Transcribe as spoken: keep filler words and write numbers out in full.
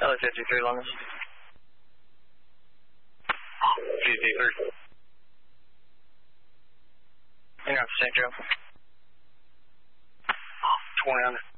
L fifty-three London. fifty-three. You're on Saint Joe. twenty hundred.